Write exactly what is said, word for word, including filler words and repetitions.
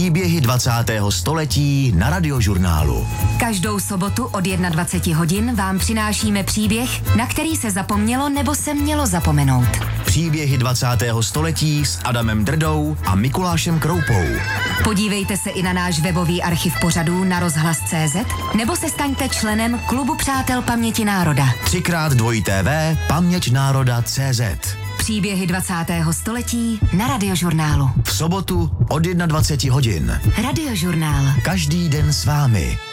Příběhy dvacátého století na Radiožurnálu. Každou sobotu od dvacet jedna hodin vám přinášíme příběh, na který se zapomnělo nebo se mělo zapomenout. Příběhy dvacátého století s Adamem Drdou a Mikulášem Kroupou. Podívejte se i na náš webový archiv pořadů na rozhlas tečka cé zet nebo se staňte členem Klubu přátel paměti národa. Třikrát dvojité té vé paměť národa tečka cé zet. Příběhy dvacátého století na Radiožurnálu. V sobotu od dvacet jedna hodin. Radiožurnál. Každý den s vámi.